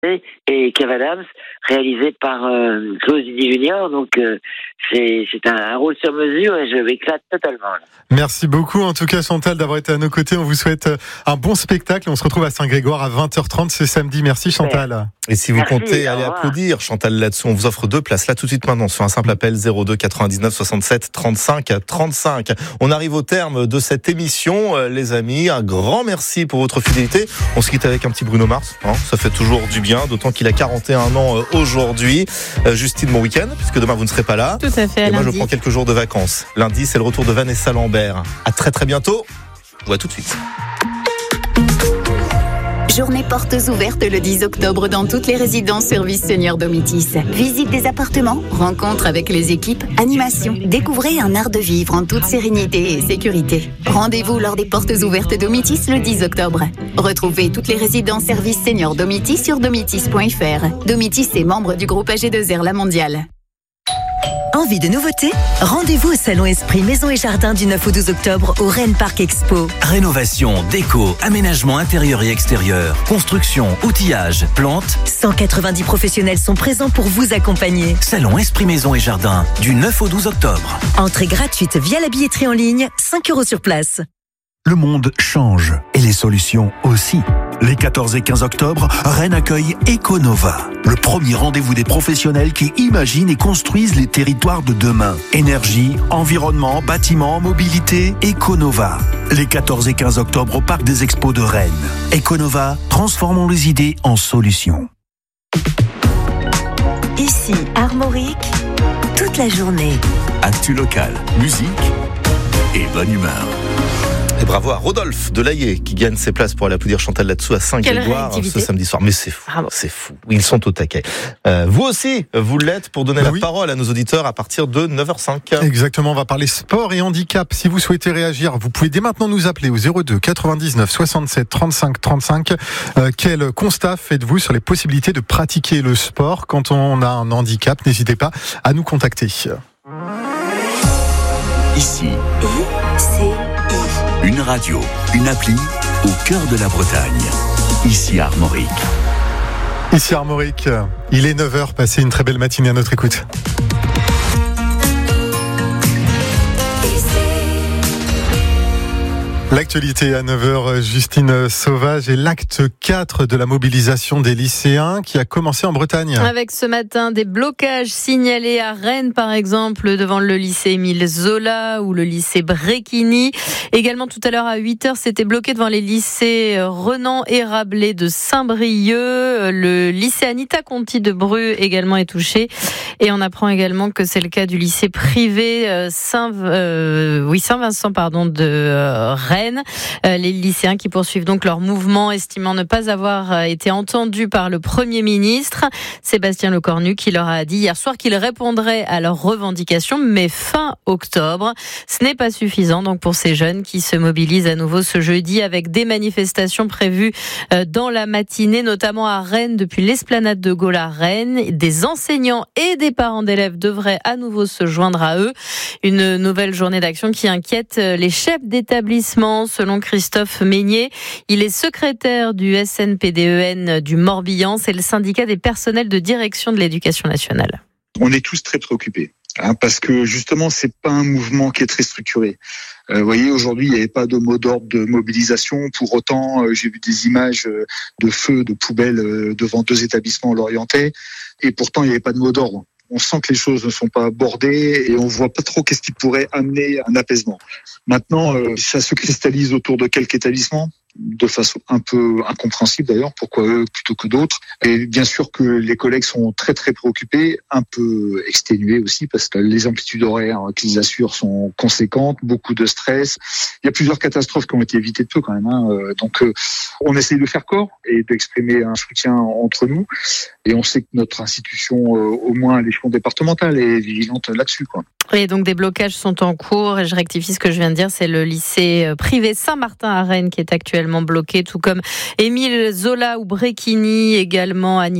et Kev Adams, réalisé par Klaus Didi Junior. Donc c'est un rôle sur mesure et je m'éclate totalement. Là. Merci beaucoup en tout cas Chantal d'avoir été à nos côtés. On vous souhaite un bon spectacle. On se retrouve à Saint-Grégoire à 20h30 ce samedi. Merci Chantal. Et si vous comptez aller applaudir Chantal là-dessous, on vous offre 2 places là tout de suite maintenant sur un simple appel 02 99 67 35 35. On arrive au terme de cette émission, les amis. Un grand merci pour votre fidélité. On se quitte avec un petit Bruno Mars. Ça fait toujours du bien, d'autant qu'il a 41 ans aujourd'hui. Justine, bon week-end, puisque demain vous ne serez pas là. Tout à fait. Et moi je prends quelques jours de vacances. Lundi, c'est le retour de Vanessa Lambert. À très très bientôt. Je vous vois tout de suite. Journée portes ouvertes le 10 octobre dans toutes les résidences services seniors Domitis. Visite des appartements, rencontres avec les équipes, animation. Découvrez un art de vivre en toute sérénité et sécurité. Rendez-vous lors des portes ouvertes Domitis le 10 octobre. Retrouvez toutes les résidences services seniors Domitis sur domitis.fr. Domitis est membre du groupe AG2R La Mondiale. Envie de nouveautés ? Rendez-vous au Salon Esprit Maison et Jardin du 9 au 12 octobre au Rennes Parc Expo. Rénovation, déco, aménagement intérieur et extérieur, construction, outillage, plantes. 190 professionnels sont présents pour vous accompagner. Salon Esprit Maison et Jardin du 9 au 12 octobre. Entrée gratuite via la billetterie en ligne, 5 € sur place. Le monde change et les solutions aussi. Les 14 et 15 octobre, Rennes accueille Econova, le premier rendez-vous des professionnels qui imaginent et construisent les territoires de demain. Énergie, environnement, bâtiment, mobilité, Econova. Les 14 et 15 octobre au Parc des Expos de Rennes. Econova, transformons les idées en solutions. Ici, Armorique, toute la journée. Actu locale, musique et bonne humeur. Et bravo à Rodolphe Delahaye qui gagne ses places pour aller applaudir Chantal là-dessous à Saint-Grégoire ce samedi soir. Mais c'est fou, c'est fou. Ils sont au taquet. Vous aussi, vous l'êtes pour donner la parole à nos auditeurs à partir de 9h05. Exactement, on va parler sport et handicap. Si vous souhaitez réagir, vous pouvez dès maintenant nous appeler au 02 99 67 35 35. Quel constat faites-vous sur les possibilités de pratiquer le sport quand on a un handicap ? N'hésitez pas à nous contacter. Ici, une radio, une appli au cœur de la Bretagne. Ici Armorique. Ici Armorique, il est 9h, passez une très belle matinée à notre écoute. L'actualité à 9h, Justine Sauvage et l'acte 4 de la mobilisation des lycéens qui a commencé en Bretagne. Avec ce matin des blocages signalés à Rennes par exemple devant le lycée Émile Zola ou le lycée Bréquigny. Également tout à l'heure à 8h c'était bloqué devant les lycées Renan et Rabelais de Saint-Brieuc. Le lycée Anita Conti de Bru également est touché. Et on apprend également que c'est le cas du lycée privé Saint-Vincent de Rennes. Les lycéens qui poursuivent donc leur mouvement, estimant ne pas avoir été entendus par le Premier ministre. Sébastien Lecornu qui leur a dit hier soir qu'il répondrait à leurs revendications, mais fin octobre. Ce n'est pas suffisant donc pour ces jeunes qui se mobilisent à nouveau ce jeudi avec des manifestations prévues dans la matinée, notamment à Rennes depuis l'esplanade de Gaulle à Rennes. Des enseignants et des parents d'élèves devraient à nouveau se joindre à eux. Une nouvelle journée d'action qui inquiète les chefs d'établissement. Selon Christophe Meignet, il est secrétaire du SNPDEN du Morbihan, c'est le syndicat des personnels de direction de l'éducation nationale. On est tous très préoccupés, parce que justement, c'est pas un mouvement qui est très structuré. Vous voyez, aujourd'hui, il n'y avait pas de mot d'ordre de mobilisation. Pour autant, j'ai vu des images de feux, de poubelles devant 2 établissements lorientais, et pourtant, il n'y avait pas de mot d'ordre. On sent que les choses ne sont pas bordées et on voit pas trop qu'est-ce qui pourrait amener un apaisement. Maintenant, ça se cristallise autour de quelques établissements, de façon un peu incompréhensible d'ailleurs, pourquoi eux plutôt que d'autres. Et bien sûr que les collègues sont très très préoccupés, un peu exténués aussi, parce que les amplitudes horaires qu'ils assurent sont conséquentes, beaucoup de stress. Il y a plusieurs catastrophes qui ont été évitées de peu quand même. Donc on essaye de faire corps et d'exprimer un soutien entre nous. Et on sait que notre institution, au moins à l'échelon départemental, est vigilante là-dessus, quoi. Et donc des blocages sont en cours, et je rectifie ce que je viens de dire, c'est le lycée privé Saint-Martin à Rennes qui est actuellement bloqué, tout comme Émile Zola ou Bréquigny, également Anita Conti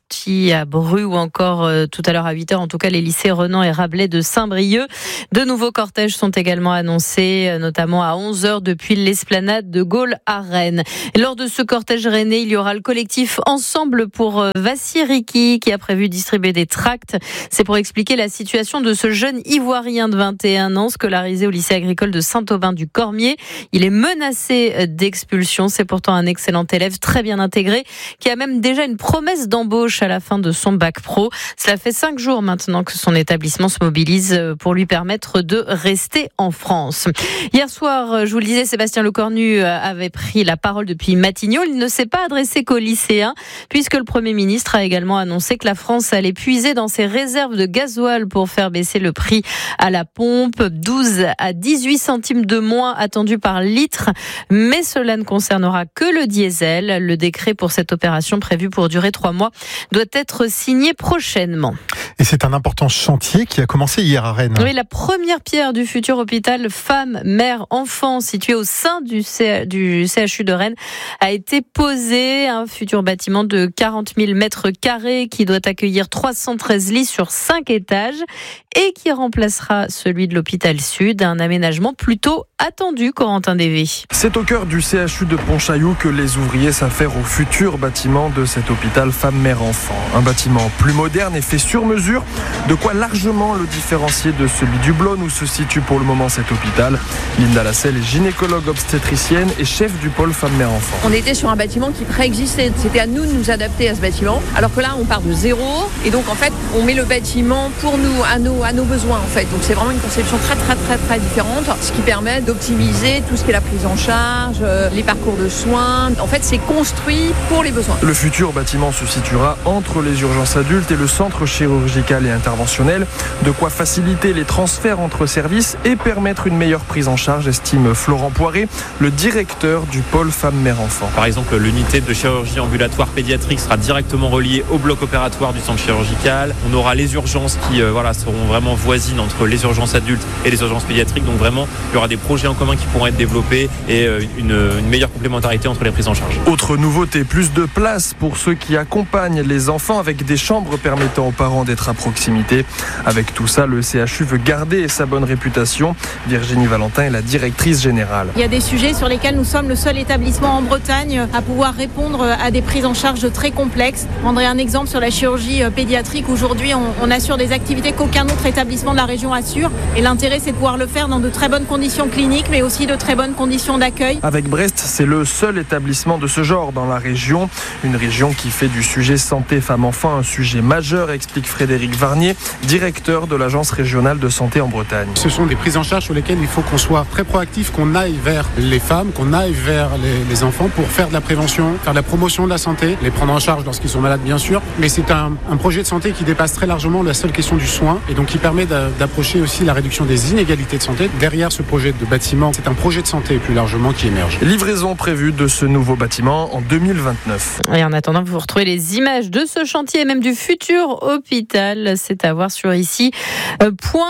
Chantilly à Bru ou encore tout à l'heure à 8h, en tout cas les lycées Renan et Rabelais de Saint-Brieuc. De nouveaux cortèges sont également annoncés, notamment à 11h depuis l'esplanade de Gaulle à Rennes. Et lors de ce cortège rennais, il y aura le collectif Ensemble pour Vassiriki qui a prévu distribuer des tracts. C'est pour expliquer la situation de ce jeune Ivoirien de 21 ans, scolarisé au lycée agricole de Saint-Aubin-du-Cormier. Il est menacé d'expulsion. C'est pourtant un excellent élève, très bien intégré, qui a même déjà une promesse d'embauche à la fin de son bac pro. Cela fait 5 jours maintenant que son établissement se mobilise pour lui permettre de rester en France. Hier soir, je vous le disais, Sébastien Lecornu avait pris la parole depuis Matignon. Il ne s'est pas adressé qu'aux lycéens, puisque le Premier ministre a également annoncé que la France allait puiser dans ses réserves de gasoil pour faire baisser le prix à la pompe. 12 à 18 centimes de moins attendus par litre, mais cela ne concernera que le diesel. Le décret pour cette opération prévue pour durer 3 mois doit être signé prochainement. Et c'est un important chantier qui a commencé hier à Rennes. Oui, la première pierre du futur hôpital femmes, mères, enfants situé au sein du CHU de Rennes a été posée. Un futur bâtiment de 40 000 mètres carrés qui doit accueillir 313 lits sur 5 étages et qui remplacera celui de l'hôpital Sud. Un aménagement plutôt attendu, Corentin Dévé. C'est au cœur du CHU de Pontchaillou que les ouvriers s'affairent au futur bâtiment de cet hôpital femmes, mères, enfants. Un bâtiment plus moderne et fait sur mesure, de quoi largement le différencier de celui du Blône où se situe pour le moment cet hôpital. Linda Lassel est gynécologue obstétricienne et chef du pôle femmes, mères, enfants. On était sur un bâtiment qui préexistait. C'était à nous de nous adapter à ce bâtiment. Alors que là, on part de zéro. Et donc, en fait, on met le bâtiment pour nous, à nos besoins, en fait. Donc, c'est vraiment une conception très différente. Ce qui permet d'optimiser tout ce qui est la prise en charge, les parcours de soins. En fait, c'est construit pour les besoins. Le futur bâtiment se situera entre les urgences adultes et le centre chirurgical et interventionnel. De quoi faciliter les transferts entre services et permettre une meilleure prise en charge, estime Florent Poiré, le directeur du pôle femmes, mères, enfants. Par exemple, l'unité de chirurgie ambulatoire pédiatrique sera directement reliée au bloc opératoire du centre chirurgical. On aura les urgences qui seront vraiment voisines entre les urgences adultes et les urgences pédiatriques. Donc vraiment, il y aura des projets en commun qui pourront être développés et une meilleure complémentarité entre les prises en charge. Autre nouveauté, plus de place pour ceux qui accompagnent les enfants avec des chambres permettant aux parents d'être à proximité. Avec tout ça, le CHU veut garder sa bonne réputation. Virginie Valentin est la directrice générale. Il y a des sujets sur lesquels nous sommes le seul établissement en Bretagne à pouvoir répondre à des prises en charge très complexes. Je prendrai un exemple sur la chirurgie pédiatrique. Aujourd'hui, on assure des activités qu'aucun autre établissement de la région assure. Et l'intérêt, c'est de pouvoir le faire dans de très bonnes conditions cliniques, mais aussi de très bonnes conditions d'accueil. Avec Brest, c'est le seul établissement de ce genre dans la région. Une région qui fait du sujet santé femmes-enfants un sujet majeur, explique Frédéric Varnier, directeur de l'Agence régionale de santé en Bretagne. Ce sont des prises en charge sur lesquelles il faut qu'on soit très proactif, qu'on aille vers les femmes, qu'on aille vers les enfants pour faire de la prévention, faire de la promotion de la santé, les prendre en charge lorsqu'ils sont malades bien sûr. Mais c'est un projet de santé qui dépasse très largement la seule question du soin et donc qui permet d'approcher aussi la réduction des inégalités de santé. Derrière ce projet de bâtiment, c'est un projet de santé plus largement qui émerge. Livraison prévue de ce nouveau bâtiment en 2029. Et en attendant, vous retrouvez les images de ce chantier et même du futur hôpital. C'est à voir sur ici.fr.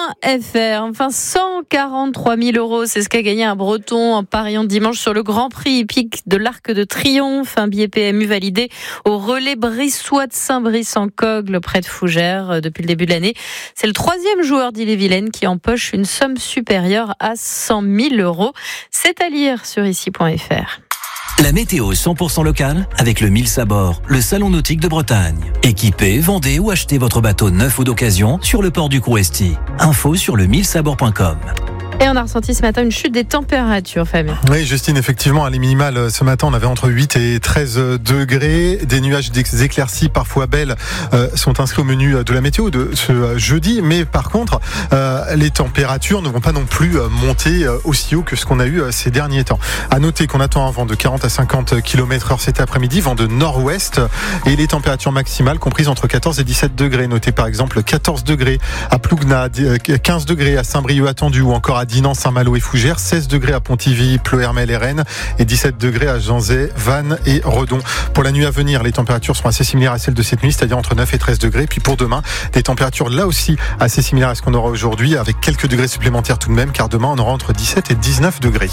Enfin, 143 000 €, c'est ce qu'a gagné un Breton en pariant dimanche sur le Grand Prix hippique de l'Arc de Triomphe. Un billet PMU validé au relais brissois de Saint-Brice-en-Cogle, près de Fougères, depuis le début de l'année. C'est le 3e joueur d'Ille-et-Vilaine qui empoche une somme supérieure à 100 000 €. C'est à lire sur ici.fr. La météo 100% locale avec le 1000 Sabord, le salon nautique de Bretagne. Équipez, vendez ou achetez votre bateau neuf ou d'occasion sur le port du Crouesty. Info sur le 1000sabord.com. Et on a ressenti ce matin une chute des températures, Fabien. Oui, Justine, effectivement, les minimales ce matin, on avait entre 8 et 13 degrés. Des nuages éclaircies, parfois belles, sont inscrits au menu de la météo de ce jeudi. Mais par contre, les températures ne vont pas non plus monter aussi haut que ce qu'on a eu ces derniers temps. À noter qu'on attend un vent de 40 à 50 km/h cet après-midi, vent de nord-ouest, et les températures maximales comprises entre 14 et 17 degrés. Notez par exemple 14 degrés à Plougna, 15 degrés à Saint-Brieuc attendu, ou encore à Dinan, Saint-Malo et Fougères, 16 degrés à Pontivy, Pleuhermel et Rennes, et 17 degrés à Janzay, Vannes et Redon. Pour la nuit à venir, les températures seront assez similaires à celles de cette nuit, c'est-à-dire entre 9 et 13 degrés. Puis pour demain, des températures là aussi assez similaires à ce qu'on aura aujourd'hui, avec quelques degrés supplémentaires tout de même, car demain on aura entre 17 et 19 degrés.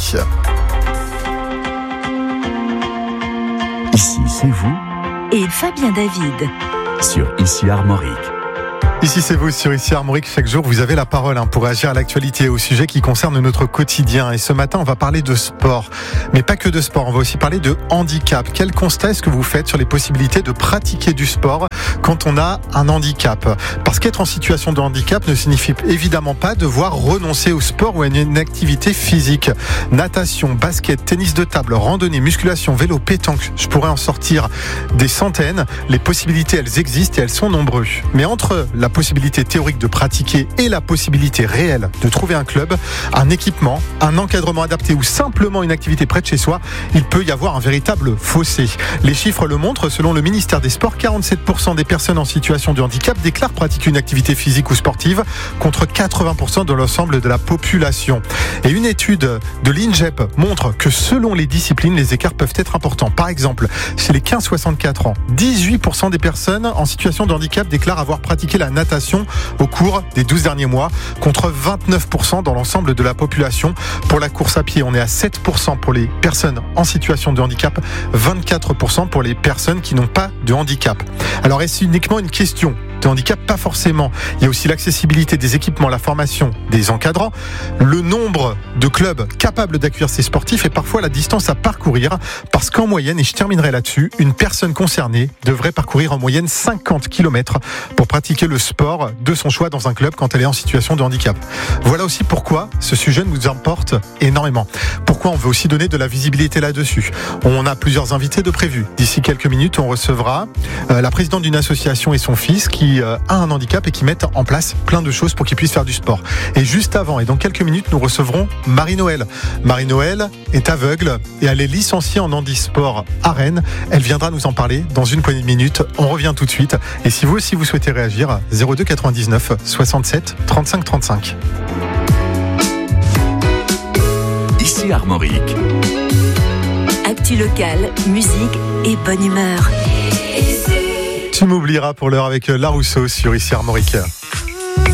Ici, c'est vous et Fabien David. sur Ici Armorique. Ici c'est vous sur Ici Armorique, chaque jour vous avez la parole pour réagir à l'actualité, au sujet qui concerne notre quotidien. Et ce matin on va parler de sport, mais pas que de sport, on va aussi parler de handicap. Quel constat est-ce que vous faites sur les possibilités de pratiquer du sport quand on a un handicap? Parce qu'être en situation de handicap ne signifie évidemment pas devoir renoncer au sport ou à une activité physique. Natation, basket, tennis de table, randonnée, musculation, vélo, pétanque, je pourrais en sortir des centaines. Les possibilités elles existent et elles sont nombreuses. Mais entre la possibilité théorique de pratiquer et la possibilité réelle de trouver un club, un équipement, un encadrement adapté ou simplement une activité près de chez soi, il peut y avoir un véritable fossé. Les chiffres le montrent, selon le ministère des Sports, 47% des personnes en situation de handicap déclarent pratiquer une activité physique ou sportive contre 80% de l'ensemble de la population. Et une étude de l'INGEP montre que selon les disciplines, les écarts peuvent être importants. Par exemple, chez les 15-64 ans, 18% des personnes en situation de handicap déclarent avoir pratiqué la natation au cours des 12 derniers mois, contre 29% dans l'ensemble de la population. Pour la course à pied, on est à 7% pour les personnes en situation de handicap, 24% pour les personnes qui n'ont pas de handicap. Alors est-ce uniquement une question de handicap? Pas forcément. Il y a aussi l'accessibilité des équipements, la formation des encadrants, le nombre de clubs capables d'accueillir ces sportifs et parfois la distance à parcourir, parce qu'en moyenne, et je terminerai là-dessus, une personne concernée devrait parcourir en moyenne 50 km pour pratiquer le sport de son choix dans un club quand elle est en situation de handicap. Voilà aussi pourquoi ce sujet nous importe énormément. Pourquoi on veut aussi donner de la visibilité là-dessus. On a plusieurs invités de prévus. D'ici quelques minutes, on recevra la présidente d'une association et son fils qui a un handicap et qui mettent en place plein de choses pour qu'ils puissent faire du sport. Et juste avant, et dans quelques minutes, nous recevrons Marie-Noël. Marie-Noël est aveugle et elle est licenciée en handisport à Rennes. Elle viendra nous en parler dans une poignée de minutes. On revient tout de suite. Et si vous aussi vous souhaitez réagir, 02 99 67 35 35. Ici Armorique. Actu locale, musique et bonne humeur. Tu m'oublieras pour l'heure avec La Rousseau sur Ici Armorique.